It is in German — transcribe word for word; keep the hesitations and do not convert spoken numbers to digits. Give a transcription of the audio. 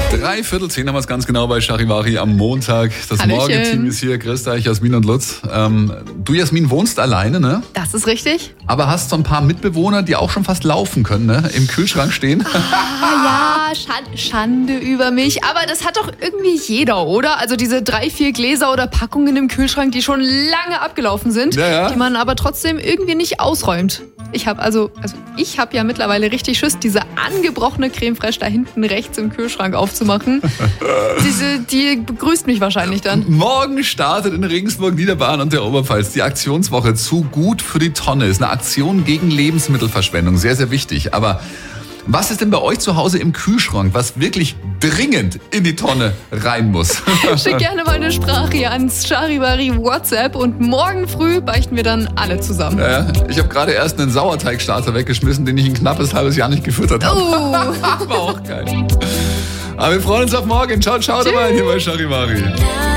Drei Viertel zehn haben wir es ganz genau bei Charivari am Montag. Das Hallöchen. Morgenteam ist hier. Grüß euch, Jasmin und Lutz. Ähm, du, Jasmin, wohnst alleine, ne? Das ist richtig. Aber hast so ein paar Mitbewohner, die auch schon fast laufen können, ne? Im Kühlschrank stehen. Ah ja, Schande, Schande über mich. Aber das hat doch irgendwie jeder, oder? Also diese drei, vier Gläser oder Packungen im Kühlschrank, die schon lange abgelaufen sind, Ja, ja. die man aber trotzdem irgendwie nicht ausräumt. Ich habe also, also ich habe ja mittlerweile richtig Schiss, diese angebrochene Creme Fraiche da hinten rechts im Kühlschrank aufzumachen. Diese, die begrüßt mich wahrscheinlich dann. Morgen startet in Regensburg, Niederbayern und der Oberpfalz die Aktionswoche Zu gut für die Tonne. Ist eine Aktion gegen Lebensmittelverschwendung. Sehr, sehr wichtig. Aber was ist denn bei euch zu Hause im Kühlschrank, was wirklich dringend in die Tonne rein muss? Schick gerne mal eine Sprache ans Charivari WhatsApp und morgen früh beichten wir dann alle zusammen. Ja, ich habe gerade erst einen Sauerteigstarter weggeschmissen, den ich ein knappes halbes Jahr nicht gefüttert habe. Oh. War auch geil. Aber wir freuen uns auf morgen. Ciao, ciao dabei hier bei Charivari.